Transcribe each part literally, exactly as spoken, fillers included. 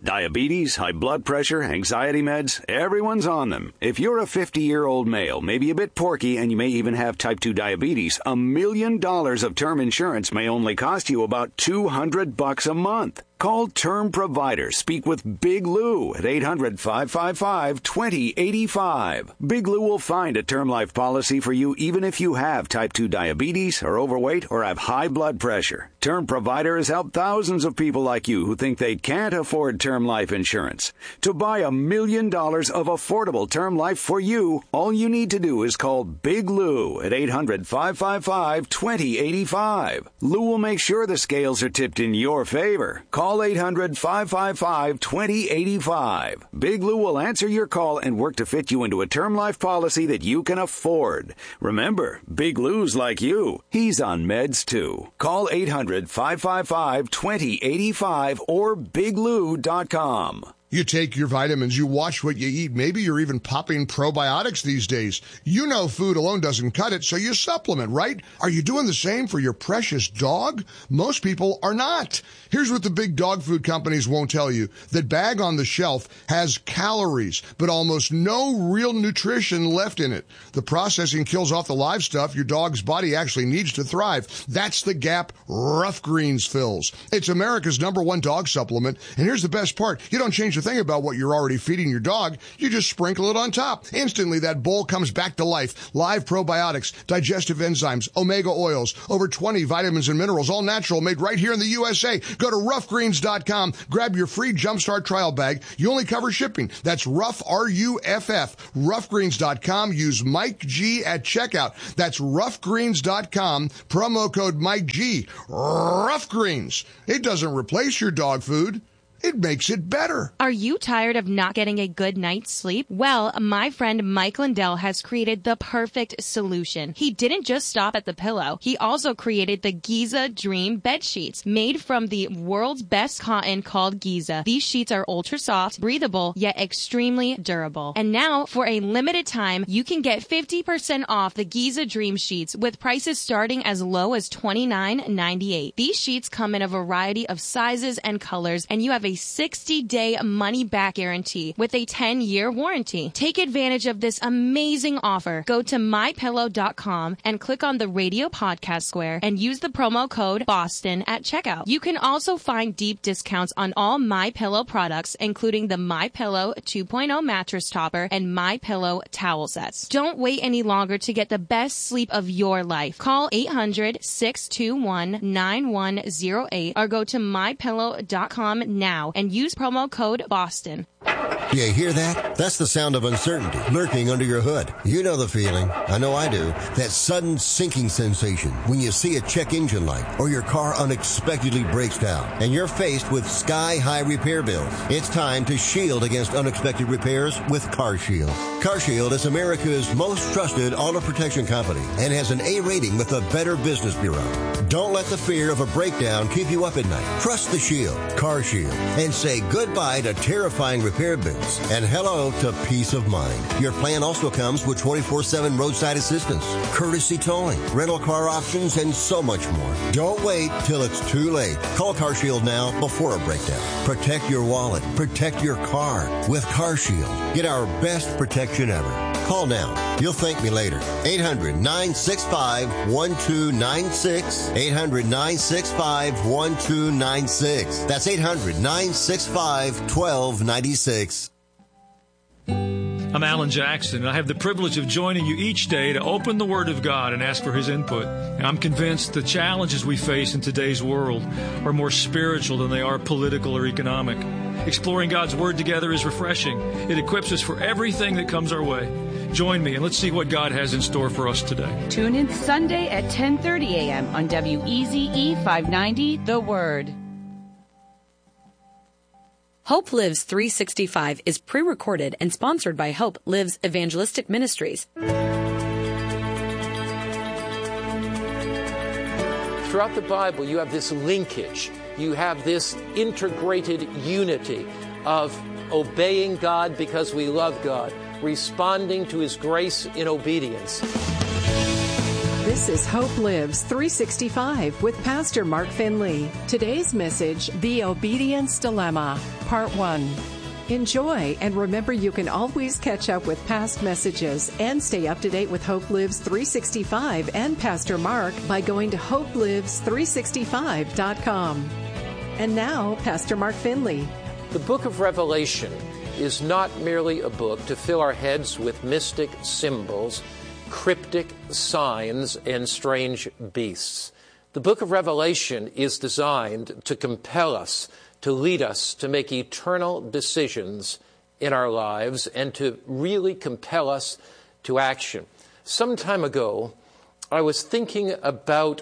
Diabetes, high blood pressure, anxiety meds, everyone's on them. If you're a fifty-year-old male, maybe a bit porky, and you may even have type two diabetes, a million dollars of term insurance may only cost you about two hundred bucks a month. Call Term Provider. Speak with Big Lou at eight hundred, five five five, two zero eight five. Big Lou will find a term life policy for you even if you have type two diabetes, are overweight, or have high blood pressure. Term Provider has helped thousands of people like you who think they can't afford term life insurance. To buy a million dollars of affordable term life for you, all you need to do is call Big Lou at eight hundred, five five five, two zero eight five. Lou will make sure the scales are tipped in your favor. Call Call eight hundred, five five five, two zero eight five. Big Lou will answer your call and work to fit you into a term life policy that you can afford. Remember, Big Lou's like you. He's on meds too. Call eight hundred, five five five, two zero eight five or big lou dot com. You take your vitamins, you watch what you eat. Maybe you're even popping probiotics these days. You know food alone doesn't cut it, so you supplement, right? Are you doing the same for your precious dog? Most people are not. Here's what the big dog food companies won't tell you. That bag on the shelf has calories, but almost no real nutrition left in it. The processing kills off the live stuff your dog's body actually needs to thrive. That's the gap Rough Greens fills. It's America's number one dog supplement, and here's the best part. You don't change the thing about what you're already feeding your dog. You just sprinkle it on top. Instantly, that bowl comes back to life. Live probiotics, digestive enzymes, omega oils, over twenty vitamins and minerals, all natural, made right here in the U S A. Go to rough greens dot com. Grab your free Jumpstart trial bag. You only cover shipping. That's Rough, R U F F. rough greens dot com. Use Mike G at checkout. That's rough greens dot com. Promo code Mike G. Rough Greens. It doesn't replace your dog food. It makes it better. Are you tired of not getting a good night's sleep? Well, my friend Mike Lindell has created the perfect solution. He didn't just stop at the pillow. He also created the Giza Dream bed sheets, made from the world's best cotton called Giza. These sheets are ultra soft, breathable, yet extremely durable. And now, for a limited time, you can get fifty percent off the Giza Dream sheets with prices starting as low as twenty-nine ninety-eight. These sheets come in a variety of sizes and colors, and you have a sixty-day money-back guarantee with a ten-year warranty. Take advantage of this amazing offer. Go to my pillow dot com and click on the radio podcast square and use the promo code BOSTON at checkout. You can also find deep discounts on all MyPillow products, including the MyPillow two point oh mattress topper and MyPillow towel sets. Don't wait any longer to get the best sleep of your life. Call eight hundred, six two one, nine one zero eight or go to my pillow dot com now and use promo code BOSTON. Do you hear that? That's the sound of uncertainty lurking under your hood. You know the feeling. I know I do. That sudden sinking sensation when you see a check engine light or your car unexpectedly breaks down and you're faced with sky-high repair bills. It's time to shield against unexpected repairs with CarShield. CarShield is America's most trusted auto protection company and has an A rating with the Better Business Bureau. Don't let the fear of a breakdown keep you up at night. Trust the Shield, CarShield, and say goodbye to terrifying repair bills and hello to peace of mind. Your plan also comes with twenty-four seven roadside assistance, courtesy towing, rental car options, and so much more. Don't wait till it's too late. Call CarShield now before a breakdown. Protect your wallet. Protect your car with CarShield. Get our best protection ever. Call now. You'll thank me later. eight hundred, nine six five, one two nine six. eight hundred, nine six five, one two nine six. That's eight hundred, nine six five, one two nine six. I'm Alan Jackson, and I have the privilege of joining you each day to open the Word of God and ask for His input. And I'm convinced the challenges we face in today's world are more spiritual than they are political or economic. Exploring God's Word together is refreshing. It equips us for everything that comes our way. Join me, and let's see what God has in store for us today. Tune in Sunday at ten thirty a.m. on W E Z E five ninety, The Word. Hope Lives three sixty-five is pre-recorded and sponsored by Hope Lives Evangelistic Ministries. Throughout the Bible, you have this linkage. You have this integrated unity of obeying God because we love God, responding to His grace in obedience. This is Hope Lives three sixty-five with Pastor Mark Finley. Today's message, The Obedience Dilemma, Part one. Enjoy, and remember you can always catch up with past messages and stay up to date with Hope Lives three sixty-five and Pastor Mark by going to hope lives three sixty-five dot com. And now, Pastor Mark Finley. The book of Revelation is not merely a book to fill our heads with mystic symbols, cryptic signs, and strange beasts. The book of Revelation is designed to compel us, to lead us to make eternal decisions in our lives, and to really compel us to action. Some time ago, I was thinking about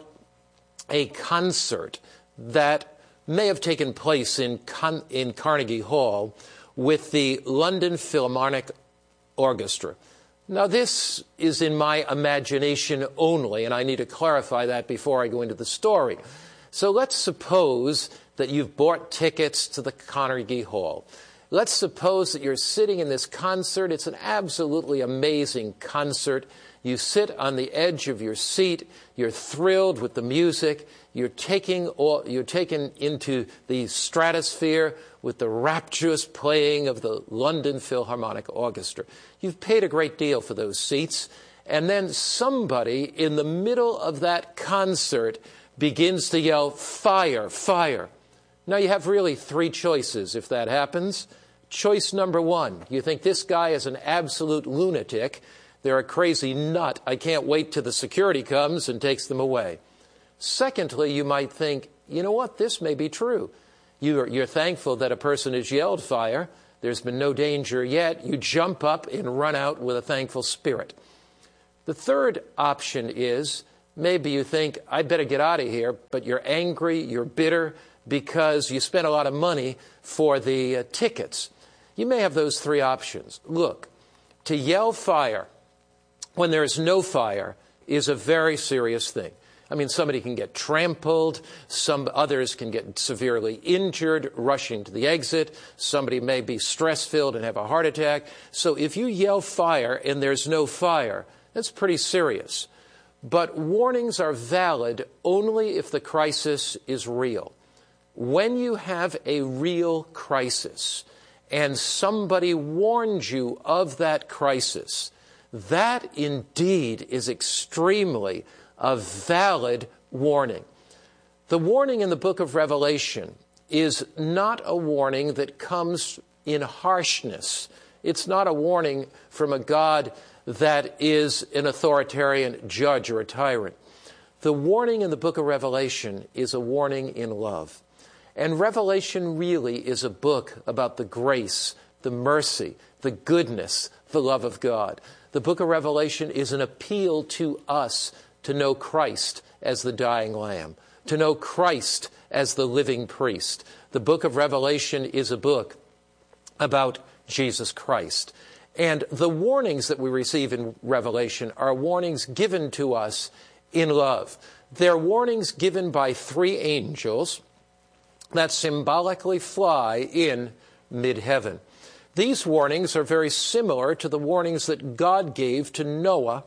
a concert that may have taken place in, Con- in Carnegie Hall with the London Philharmonic Orchestra. Now, this is in my imagination only, and I need to clarify that before I go into the story. So let's suppose that you've bought tickets to the Carnegie Hall. Let's suppose that you're sitting in this concert. It's an absolutely amazing concert. You sit on the edge of your seat. You're thrilled with the music. You're taking all, you're taken into the stratosphere with the rapturous playing of the London Philharmonic Orchestra. You've paid a great deal for those seats. And then somebody in the middle of that concert begins to yell, "Fire, fire." Now, you have really three choices if that happens. Choice number one, you think this guy is an absolute lunatic. They're a crazy nut. I can't wait till the security comes and takes them away. Secondly, you might think, you know what, this may be true. You're, you're thankful that a person has yelled fire. There's been no danger yet. You jump up and run out with a thankful spirit. The third option is, maybe you think, I better get out of here, but you're angry, you're bitter, because you spent a lot of money for the uh, tickets. You may have those three options. Look, to yell fire when there is no fire is a very serious thing. I mean, somebody can get trampled, some others can get severely injured rushing to the exit, somebody may be stress-filled and have a heart attack. So if you yell fire and there's no fire, that's pretty serious. But warnings are valid only if the crisis is real. When you have a real crisis and somebody warns you of that crisis, that indeed is extremely a valid warning. The warning in the book of Revelation is not a warning that comes in harshness. It's not a warning from a God that is an authoritarian judge or a tyrant. The warning in the book of Revelation is a warning in love. And Revelation really is a book about the grace, the mercy, the goodness, the love of God. The book of Revelation is an appeal to us to know Christ as the dying lamb, to know Christ as the living priest. The book of Revelation is a book about Jesus Christ. And the warnings that we receive in Revelation are warnings given to us in love. They're warnings given by three angels that symbolically fly in mid-heaven. These warnings are very similar to the warnings that God gave to Noah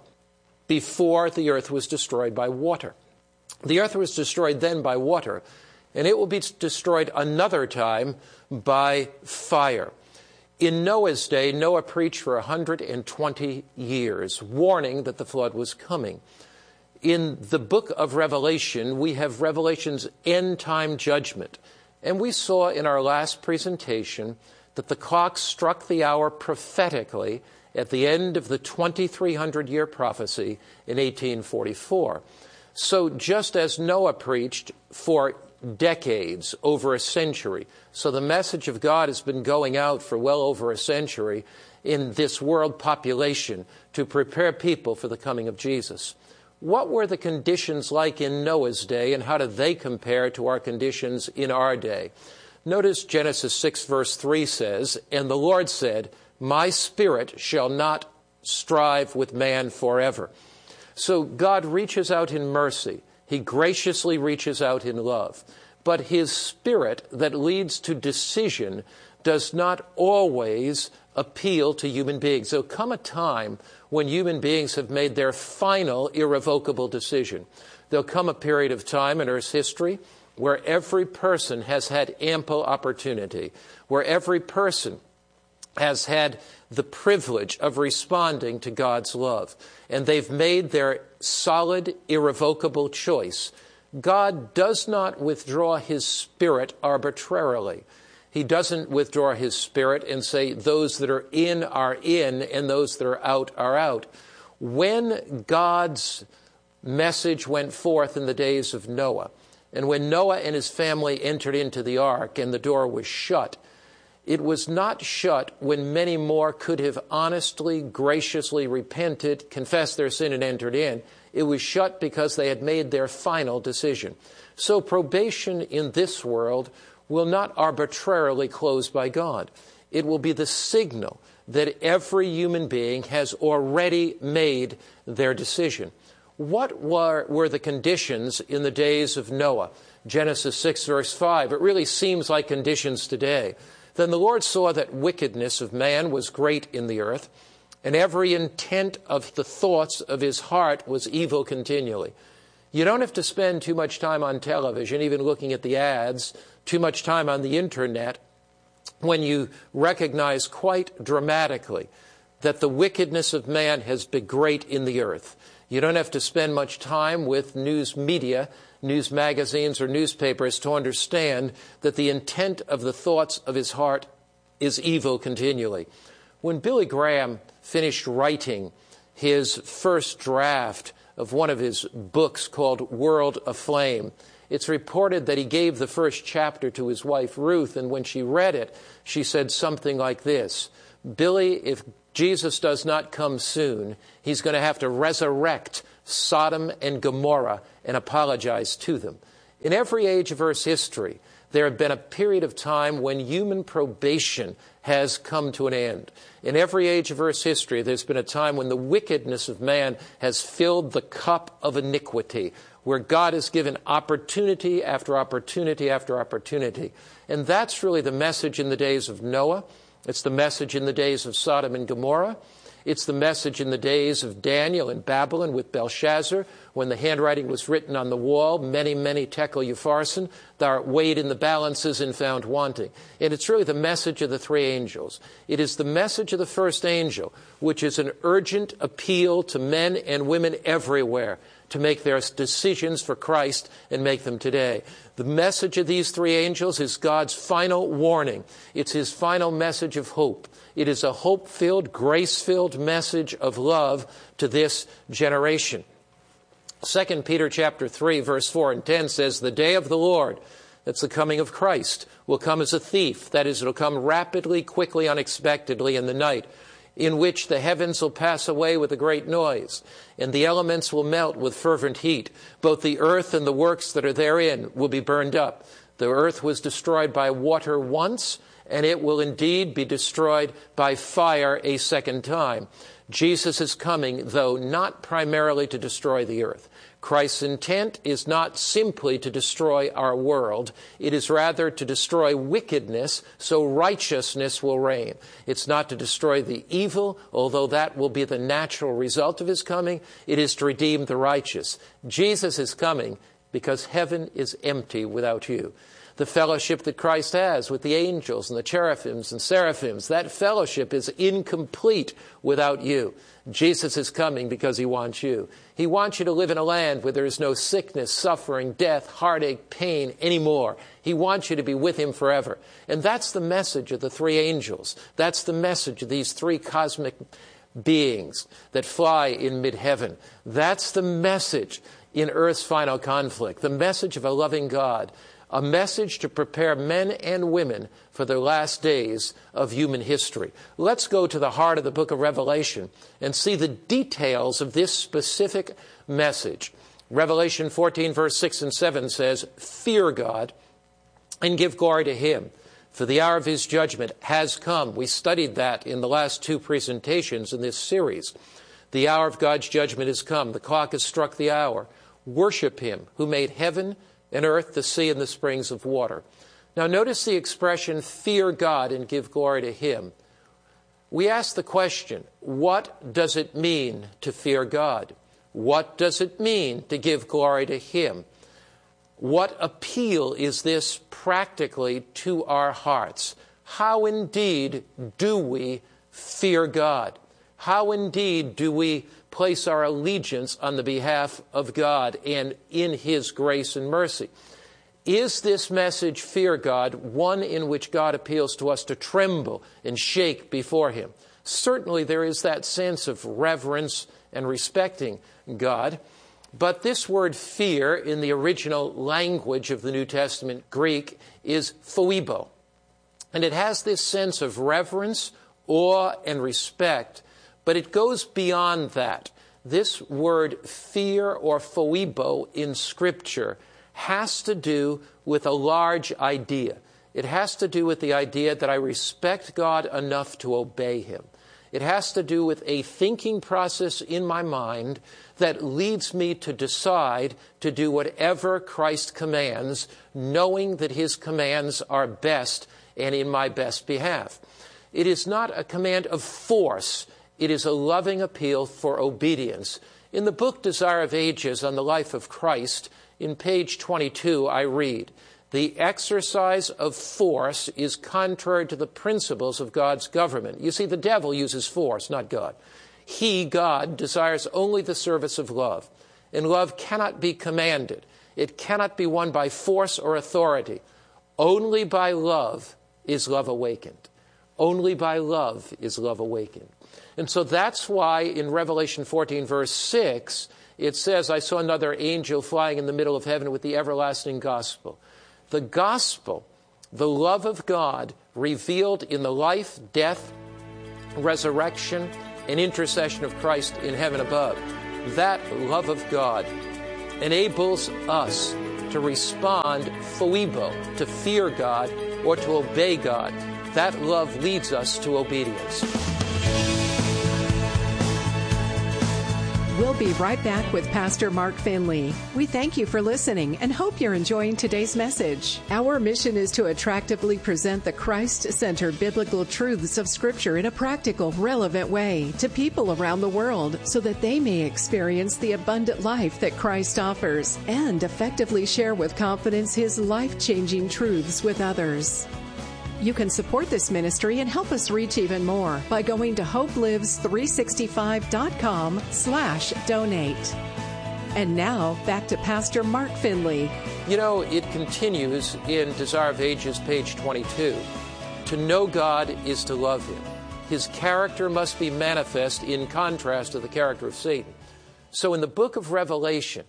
before the earth was destroyed by water. The earth was destroyed then by water, and it will be destroyed another time by fire. In Noah's day, Noah preached for one hundred twenty years, warning that the flood was coming. In the book of Revelation, we have Revelation's end-time judgment. And we saw in our last presentation that the clock struck the hour prophetically at the end of the twenty-three hundred year prophecy in eighteen forty-four. So just as Noah preached for decades, over a century, so the message of God has been going out for well over a century in this world population to prepare people for the coming of Jesus. What were the conditions like in Noah's day, and how do they compare to our conditions in our day? Notice Genesis six verse three says, "And the Lord said, My spirit shall not strive with man forever." So God reaches out in mercy. He graciously reaches out in love. But his spirit that leads to decision does not always appeal to human beings. There'll come a time when human beings have made their final irrevocable decision. There'll come a period of time in Earth's history where every person has had ample opportunity, where every person has had the privilege of responding to God's love, and they've made their solid, irrevocable choice. God does not withdraw his Spirit arbitrarily. He doesn't withdraw his Spirit and say those that are in are in and those that are out are out. When God's message went forth in the days of Noah, and when Noah and his family entered into the ark and the door was shut, it was not shut when many more could have honestly, graciously repented, confessed their sin, and entered in. It was shut because they had made their final decision. So probation in this world will not arbitrarily close by God. It will be the signal that every human being has already made their decision. What were, were the conditions in the days of Noah? Genesis six, verse five. It really seems like conditions today. Then the Lord saw that wickedness of man was great in the earth, and every intent of the thoughts of his heart was evil continually. You don't have to spend too much time on television, even looking at the ads, too much time on the internet, when you recognize quite dramatically that the wickedness of man has been great in the earth. You don't have to spend much time with news media, news magazines, or newspapers to understand that the intent of the thoughts of his heart is evil continually. When Billy Graham finished writing his first draft of one of his books called World Aflame, it's reported that he gave the first chapter to his wife, Ruth, and when she read it, she said something like this: Billy, if Jesus does not come soon, he's going to have to resurrect Sodom and Gomorrah and apologize to them. In every age of Earth's history, there have been a period of time when human probation has come to an end. In every age of Earth's history, there's been a time when the wickedness of man has filled the cup of iniquity, where God has given opportunity after opportunity after opportunity. And that's really the message in the days of Noah. It's the message in the days of Sodom and Gomorrah. It's the message in the days of Daniel in Babylon with Belshazzar, when the handwriting was written on the wall, many, many tekel upharsin, thou art weighed in the balances and found wanting. And it's really the message of the three angels. It is the message of the first angel, which is an urgent appeal to men and women everywhere to make their decisions for Christ and make them today. The message of these three angels is God's final warning. It's his final message of hope. It is a hope-filled, grace-filled message of love to this generation. Second Peter chapter three, verse four and ten says, the day of the Lord, that's the coming of Christ, will come as a thief. That is, it'll come rapidly, quickly, unexpectedly in the night, in which the heavens will pass away with a great noise, and the elements will melt with fervent heat. Both the earth and the works that are therein will be burned up. The earth was destroyed by water once, and it will indeed be destroyed by fire a second time. Jesus is coming, though, not primarily to destroy the earth. Christ's intent is not simply to destroy our world. It is rather to destroy wickedness so righteousness will reign. It's not to destroy the evil, although that will be the natural result of his coming. It is to redeem the righteous. Jesus is coming because heaven is empty without you. The fellowship that Christ has with the angels and the cherubims and seraphims, that fellowship is incomplete without you. Jesus is coming because he wants you. He wants you to live in a land where there is no sickness, suffering, death, heartache, pain anymore. He wants you to be with him forever. And that's the message of the three angels. That's the message of these three cosmic beings that fly in mid-heaven. That's the message in Earth's final conflict, the message of a loving God. A message to prepare men and women for the last days of human history. Let's go to the heart of the book of Revelation and see the details of this specific message. Revelation fourteen, verse six and seven says, fear God and give glory to him, for the hour of his judgment has come. We studied that in the last two presentations in this series. The hour of God's judgment has come. The clock has struck the hour. Worship him who made heaven and earth, the sea, and the springs of water. Now notice the expression, fear God and give glory to him. we ask the question, what does it mean to fear God? What does it mean to give glory to Him? What appeal is this practically to our hearts? How indeed do we fear God? How indeed do we place our allegiance on the behalf of God and in His grace and mercy? Is this message, fear God, one in which God appeals to us to tremble and shake before Him? Certainly there is that sense of reverence and respecting God. But this word fear in the original language of the New Testament Greek is phoibo. And it has this sense of reverence, awe, and respect, but it goes beyond that. This word fear or phoibo in Scripture has to do with a large idea. It has to do with the idea that I respect God enough to obey Him. It has to do with a thinking process in my mind that leads me to decide to do whatever Christ commands, knowing that His commands are best and in my best behalf. It is not a command of force. It is a loving appeal for obedience. In the book Desire of Ages on the Life of Christ, in page twenty-two, I read, "The exercise of force is contrary to the principles of God's government." You see, the devil uses force, not God. He, God, desires only the service of love. And love cannot be commanded. It cannot be won by force or authority. Only by love is love awakened. Only by love is love awakened. And so that's why in Revelation fourteen, verse six, it says, "I saw another angel flying in the middle of heaven with the everlasting gospel." The gospel, the love of God revealed in the life, death, resurrection, and intercession of Christ in heaven above. That love of God enables us to respond phoibo, to fear God or to obey God. That love leads us to obedience. We'll be right back with Pastor Mark Finley. We thank you for listening and hope you're enjoying today's message. Our mission is to attractively present the Christ-centered biblical truths of Scripture in a practical, relevant way to people around the world so that they may experience the abundant life that Christ offers and effectively share with confidence His life-changing truths with others. You can support this ministry and help us reach even more by going to hope lives three sixty-five dot com slash donate. And now, back to Pastor Mark Finley. You know, it continues in Desire of Ages, page twenty-two. To know God is to love Him. His character must be manifest in contrast to the character of Satan. So in the book of Revelation,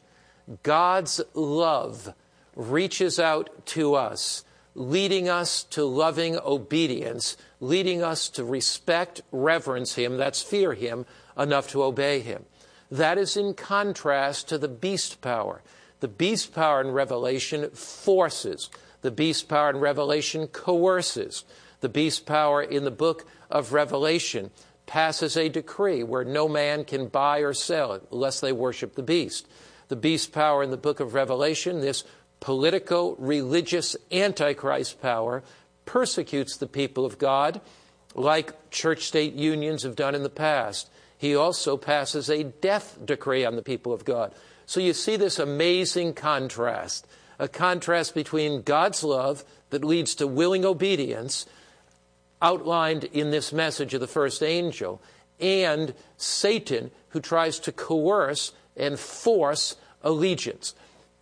God's love reaches out to us, leading us to loving obedience, leading us to respect, reverence Him, that's fear Him, enough to obey Him. That is in contrast to the beast power. The beast power in Revelation forces. The beast power in Revelation coerces. The beast power in the book of Revelation passes a decree where no man can buy or sell unless they worship the beast. The beast power in the book of Revelation, this political, religious, antichrist power, persecutes the people of God like church-state unions have done in the past. He also passes a death decree on the people of God. So you see this amazing contrast, a contrast between God's love that leads to willing obedience, outlined in this message of the first angel, and Satan, who tries to coerce and force allegiance.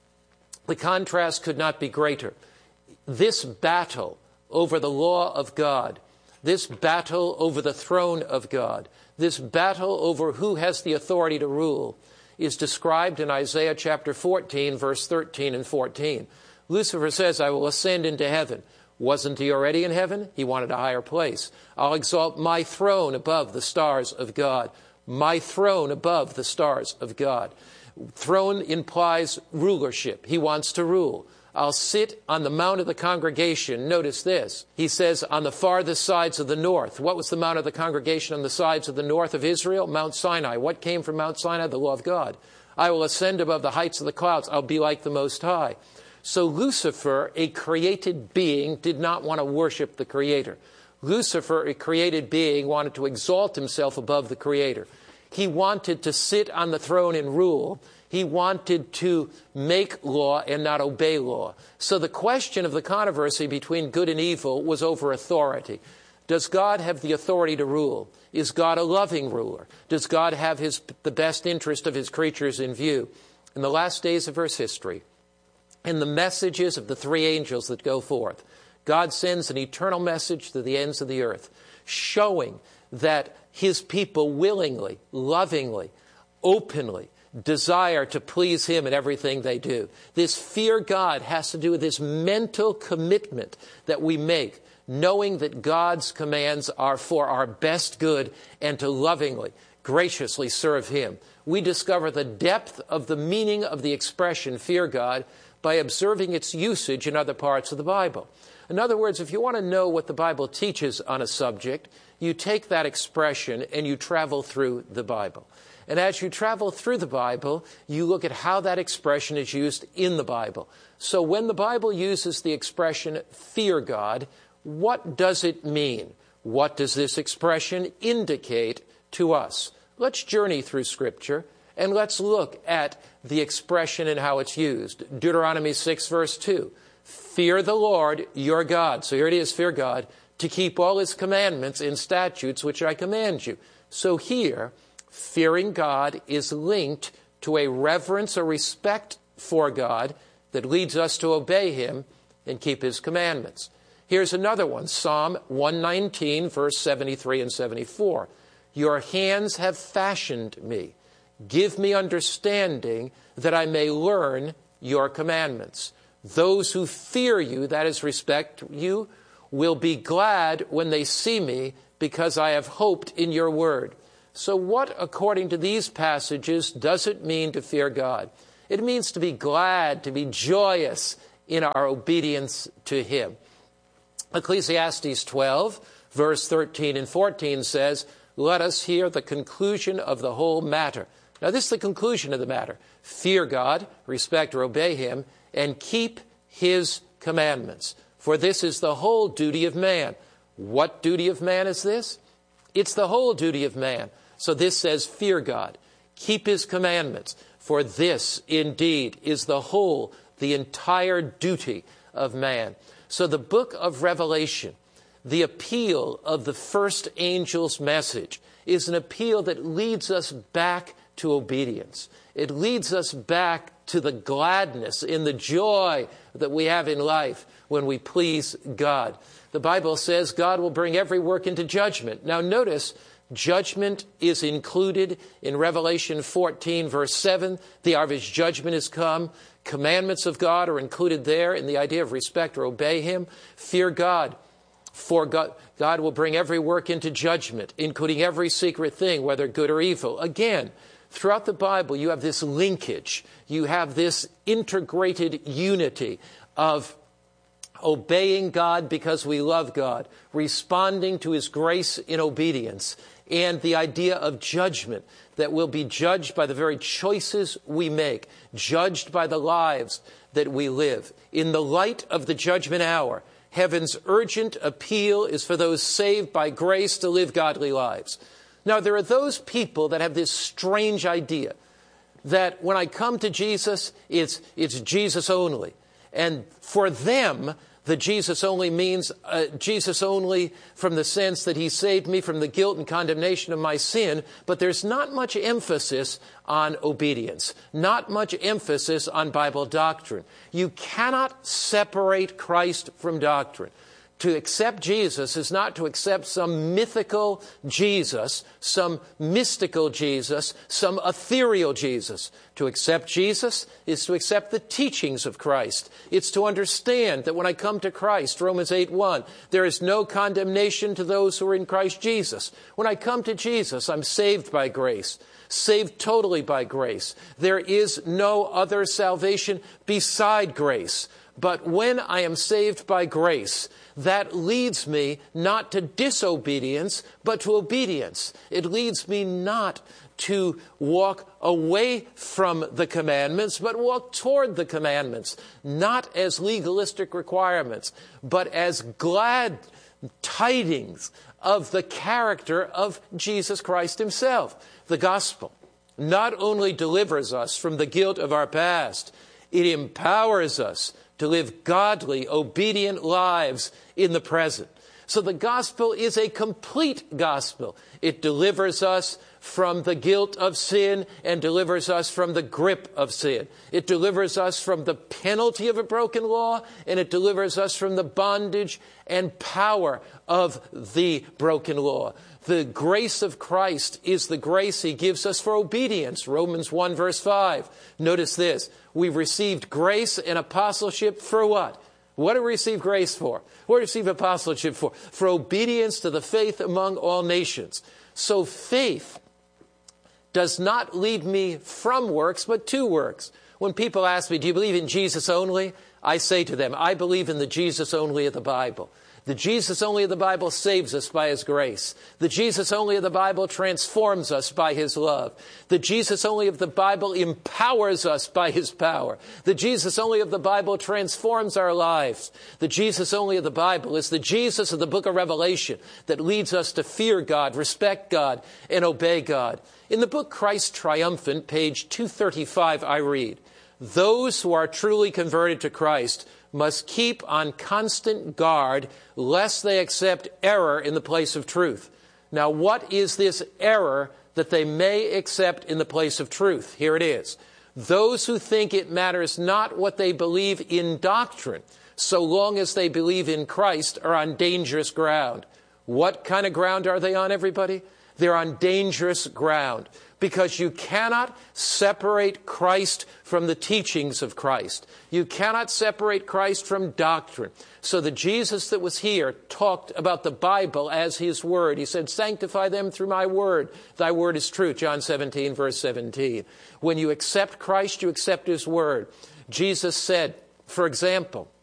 The contrast could not be greater. This battle over the law of God, this battle over the throne of God, this battle over who has the authority to rule, is described in Isaiah chapter fourteen, verse thirteen and fourteen. Lucifer says, "I will ascend into heaven." Wasn't he already in heaven? He wanted a higher place. "I'll exalt my throne above the stars of God." My throne above the stars of God. Throne implies rulership. He wants to rule. "I'll sit on the mount of the congregation." Notice this. He says, on the farthest sides of the north. What was the mount of the congregation on the sides of the north of Israel? Mount Sinai. What came from Mount Sinai? The law of God. "I will ascend above the heights of the clouds. I'll be like the Most High." So Lucifer, a created being, did not want to worship the Creator. Lucifer, a created being, wanted to exalt himself above the Creator. He wanted to sit on the throne and rule. He wanted to make law and not obey law. So the question of the controversy between good and evil was over authority. Does God have the authority to rule? Is God a loving ruler? Does God have his, the best interest of his creatures in view? In the last days of Earth's history, in the messages of the three angels that go forth, God sends an eternal message to the ends of the earth, showing that his people willingly, lovingly, openly desire to please him in everything they do. This fear God has to do with this mental commitment that we make, knowing that God's commands are for our best good and to lovingly, graciously serve him. We discover the depth of the meaning of the expression fear God by observing its usage in other parts of the Bible. In other words, if you want to know what the Bible teaches on a subject, you take that expression and you travel through the Bible. And as you travel through the Bible, you look at how that expression is used in the Bible. So when the Bible uses the expression fear God, what does it mean? What does this expression indicate to us? Let's journey through Scripture and let's look at the expression and how it's used. Deuteronomy six, verse two. Fear the Lord your God. So here it is, fear God, to keep all his commandments and statutes which I command you. So here, fearing God is linked to a reverence or respect for God that leads us to obey him and keep his commandments. Here's another one, Psalm one nineteen, verse seventy-three and seventy-four. Your hands have fashioned me. Give me understanding that I may learn your commandments. Those who fear you, that is, respect you, will be glad when they see me because I have hoped in your word. So what, according to these passages, does it mean to fear God? It means to be glad, to be joyous in our obedience to him. Ecclesiastes twelve, verse thirteen and fourteen says, let us hear the conclusion of the whole matter. Now, this is the conclusion of the matter. Fear God, respect or obey him, and keep his commandments. For this is the whole duty of man. What duty of man is this? It's the whole duty of man. So this says, fear God, keep his commandments. For this, indeed, is the whole, the entire duty of man. So the book of Revelation, the appeal of the first angel's message, is an appeal that leads us back to obedience. It leads us back to the gladness and the joy that we have in life when we please God. The Bible says God will bring every work into judgment. Now notice, judgment is included in Revelation fourteen, verse seven. The hour of his judgment has come. Commandments of God are included there in the idea of respect or obey him. Fear God. For God, God will bring every work into judgment, including every secret thing, whether good or evil. Again, throughout the Bible, you have this linkage. You have this integrated unity of obeying God because we love God, responding to his grace in obedience, and the idea of judgment, that we'll be judged by the very choices we make, judged by the lives that we live. In the light of the judgment hour, heaven's urgent appeal is for those saved by grace to live godly lives. Now, there are those people that have this strange idea that when I come to Jesus, it's, it's Jesus only. And for them, the Jesus only means uh, Jesus only from the sense that he saved me from the guilt and condemnation of my sin, but there's not much emphasis on obedience, not much emphasis on Bible doctrine. You cannot separate Christ from doctrine. To accept Jesus is not to accept some mythical Jesus, some mystical Jesus, some ethereal Jesus. To accept Jesus is to accept the teachings of Christ. It's to understand that when I come to Christ, Romans eight one, there is no condemnation to those who are in Christ Jesus. When I come to Jesus, I'm saved by grace, saved totally by grace. There is no other salvation beside grace. But when I am saved by grace, that leads me not to disobedience, but to obedience. It leads me not to walk away from the commandments, but walk toward the commandments, not as legalistic requirements, but as glad tidings of the character of Jesus Christ himself. The gospel not only delivers us from the guilt of our past, it empowers us to live godly, obedient lives in the present. So the gospel is a complete gospel. It delivers us from the guilt of sin and delivers us from the grip of sin. It delivers us from the penalty of a broken law, and it delivers us from the bondage and power of the broken law. The grace of Christ is the grace he gives us for obedience. Romans one verse five. Notice this. We've received grace and apostleship for what? What do we receive grace for? What do we receive apostleship for? For obedience to the faith among all nations. So faith does not lead me from works, but to works. When people ask me, do you believe in Jesus only? I say to them, I believe in the Jesus only of the Bible. The Jesus only of the Bible saves us by his grace. The Jesus only of the Bible transforms us by his love. The Jesus only of the Bible empowers us by his power. The Jesus only of the Bible transforms our lives. The Jesus only of the Bible is the Jesus of the book of Revelation that leads us to fear God, respect God, and obey God. In the book Christ Triumphant, page two thirty-five, I read, those who are truly converted to Christ must keep on constant guard lest they accept error in the place of truth. Now, what is this error that they may accept in the place of truth? Here it is. Those who think it matters not what they believe in doctrine, so long as they believe in Christ, are on dangerous ground. What kind of ground are they on, everybody? They're on dangerous ground, because you cannot separate Christ from the teachings of Christ. You cannot separate Christ from doctrine. So the Jesus that was here talked about the Bible as his word. He said, sanctify them through my word. Thy word is true, John seventeen, verse seventeen. When you accept Christ, you accept his word. Jesus said, for example,